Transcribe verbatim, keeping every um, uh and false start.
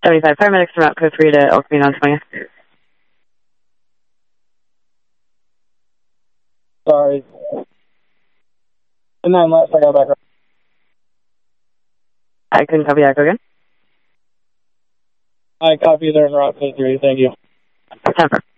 seventy-five paramedics from Route Code three to El Camino on twentieth. Sorry. And then last I got back. I couldn't copy that. Go again. I copy there in Route Code three. Thank you. Ten